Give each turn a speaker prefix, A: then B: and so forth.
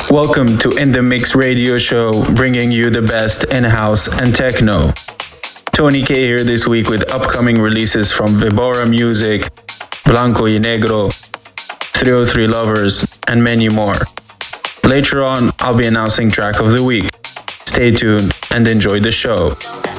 A: Welcome to In The Mix radio show, bringing you the best in house and techno. Tony K here this week with upcoming releases from Vibora Music, Blanco y Negro, 303 Lovers, and many more. Later on, I'll be announcing track of the week. Stay tuned and enjoy the show.